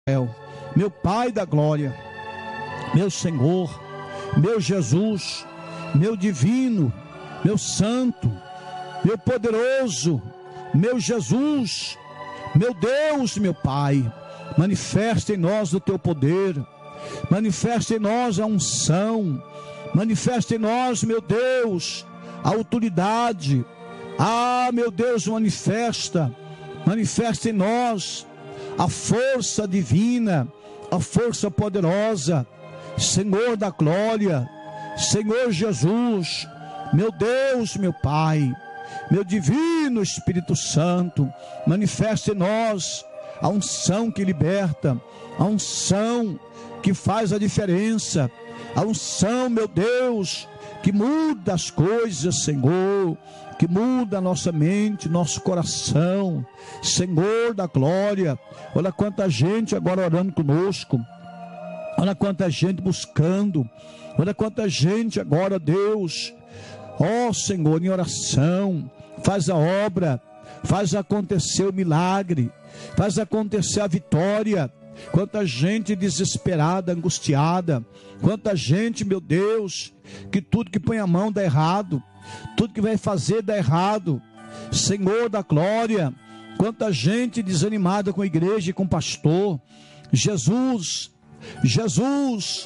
meu Pai da glória, meu Senhor, meu Jesus, meu divino, meu santo, meu poderoso, meu Jesus, meu Deus, meu Pai, manifesta em nós o teu poder, manifesta em nós a unção, manifesta em nós, meu Deus, a autoridade. Meu Deus, manifesta em nós a força divina, a força poderosa, Senhor da glória, Senhor Jesus, meu Deus, meu Pai, meu divino Espírito Santo, manifesta em nós a unção que liberta, a unção que faz a diferença, a unção, meu Deus, que muda as coisas, Senhor, que muda a nossa mente, nosso coração, Senhor da glória. Olha quanta gente agora orando conosco, olha quanta gente buscando, olha quanta gente agora, Deus, Senhor, em oração, faz a obra, faz acontecer o milagre, faz acontecer a vitória. Quanta gente desesperada, angustiada, quanta gente, meu Deus, que tudo que põe a mão dá errado, tudo que vai fazer dá errado, Senhor da glória. Quanta gente desanimada com a igreja e com o pastor. Jesus, Jesus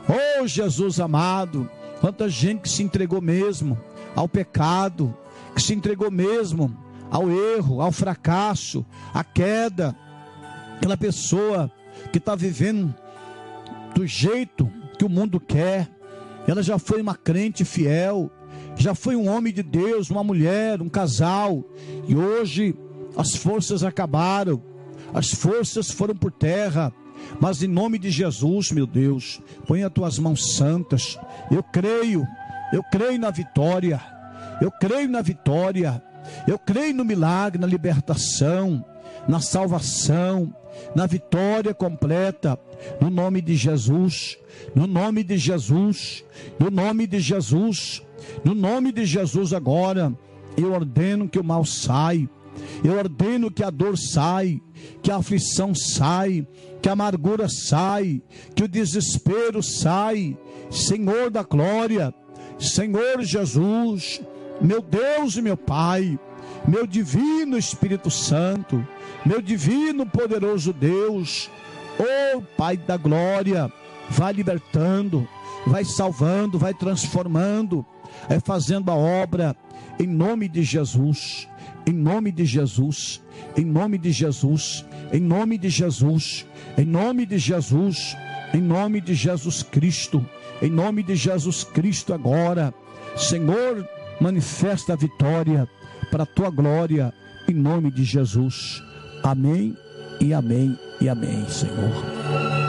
amado, quanta gente que se entregou mesmo ao pecado, que se entregou mesmo ao erro, ao fracasso, à queda. Aquela pessoa que está vivendo do jeito que o mundo quer, ela já foi uma crente fiel, já foi um homem de Deus, uma mulher, um casal, e hoje as forças acabaram, as forças foram por terra, mas em nome de Jesus, meu Deus, põe as tuas mãos santas. Eu creio na vitória, eu creio na vitória, eu creio no milagre, na libertação, na salvação, na vitória completa, no nome de Jesus, no nome de Jesus, no nome de Jesus, no nome de Jesus. Agora eu ordeno que o mal sai, eu ordeno que a dor sai, que a aflição sai, que a amargura sai, que o desespero sai, Senhor da glória, Senhor Jesus, meu Deus e meu Pai, meu divino Espírito Santo, meu divino poderoso Deus, Pai da glória, vai libertando, vai salvando, vai transformando, vai fazendo a obra, em nome de Jesus, em nome de Jesus, em nome de Jesus, em nome de Jesus, em nome de Jesus, em nome de Jesus Cristo, em nome de Jesus Cristo agora, Senhor, manifesta a vitória para a tua glória, em nome de Jesus. Amém e amém e amém, Senhor.